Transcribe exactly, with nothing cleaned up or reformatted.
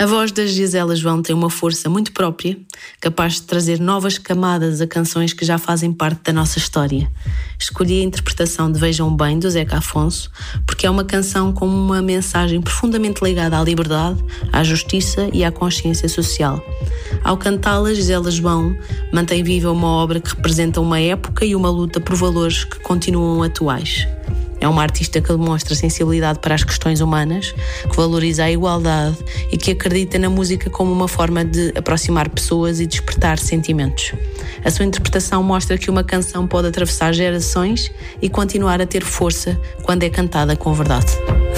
A voz da Gisela João tem uma força muito própria, capaz de trazer novas camadas a canções que já fazem parte da nossa história. Escolhi a interpretação de Vejam Bem, do Zeca Afonso, porque é uma canção com uma mensagem profundamente ligada à liberdade, à justiça e à consciência social. Ao cantá-la, Gisela João mantém viva uma obra que representa uma época e uma luta por valores que continuam atuais. É uma artista que demonstra sensibilidade para as questões humanas, que valoriza a igualdade e que acredita na música como uma forma de aproximar pessoas e despertar sentimentos. A sua interpretação mostra que uma canção pode atravessar gerações e continuar a ter força quando é cantada com verdade.